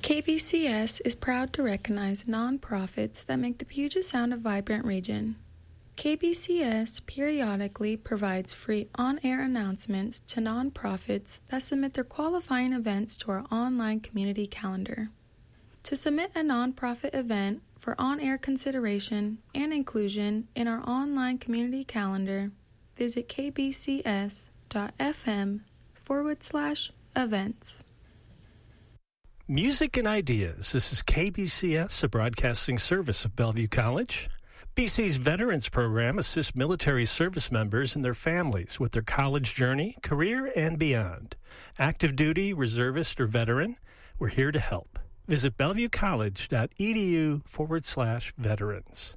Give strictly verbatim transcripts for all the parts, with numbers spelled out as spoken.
K B C S is proud to recognize nonprofits that make the Puget Sound a vibrant region. K B C S periodically provides free on-air announcements to nonprofits that submit their qualifying events to our online community calendar. To submit a nonprofit event for on-air consideration and inclusion in our online community calendar, visit kbcs.fm forward slash events. Music and Ideas. This is K B C S, a broadcasting service of Bellevue College. B C's Veterans Program assists military service members and their families with their college journey, career, and beyond. Active duty, reservist, or veteran, we're here to help. Visit bellevuecollege.edu forward slash veterans.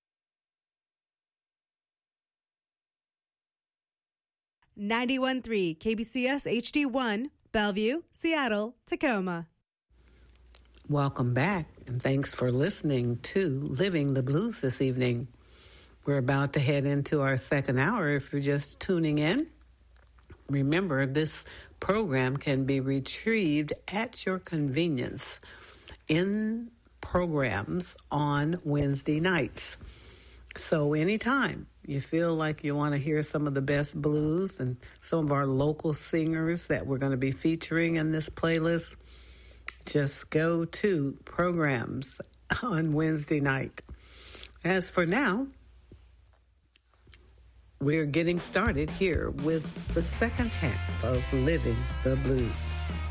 ninety-one point three K B C S H D one, Bellevue, Seattle, Tacoma. Welcome back, and thanks for listening to Living the Blues this evening. We're about to head into our second hour. If you're just tuning in, remember this program can be retrieved at your convenience in programs on Wednesday nights. So anytime you feel like you want to hear some of the best blues and some of our local singers that we're going to be featuring in this playlist, just go to programs on Wednesday night. As for now, we're getting started here with the second half of Living the Blues.